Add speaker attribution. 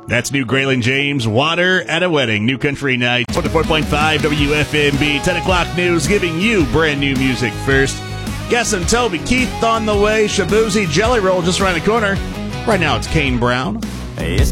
Speaker 1: That's new Graylin James, Water at a Wedding, New Country Night, 24.5 WFMB, 10 o'clock news, giving you brand new music first. Guess and Toby Keith on the way, Shabuzi Jelly Roll just around the corner. Right now it's Kane Brown.
Speaker 2: It's